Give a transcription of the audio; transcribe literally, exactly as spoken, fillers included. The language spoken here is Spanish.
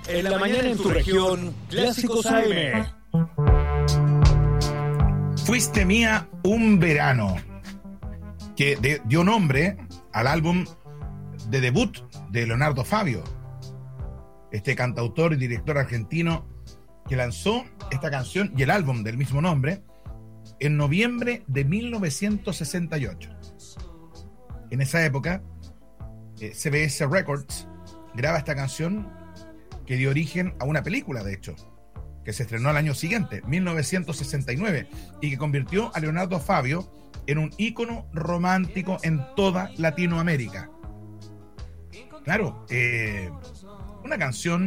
En la mañana en tu región, Clásicos A M. Fuiste mía un verano, que de, dio nombre al álbum de debut de Leonardo Fabio, este cantautor y director argentino que lanzó esta canción y el álbum del mismo nombre en noviembre de mil novecientos sesenta y ocho. En esa época, eh, C B S Records graba esta canción que dio origen a una película, de hecho, que se estrenó al año siguiente, mil novecientos sesenta y nueve, y que convirtió a Leonardo Fabio en un ícono romántico en toda Latinoamérica. Claro, eh, una canción